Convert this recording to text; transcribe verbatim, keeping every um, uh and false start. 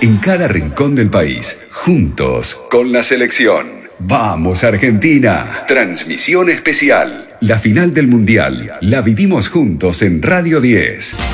en cada rincón del país, juntos con la selección. ¡Vamos Argentina! Transmisión especial. La final del Mundial la vivimos juntos en Radio diez.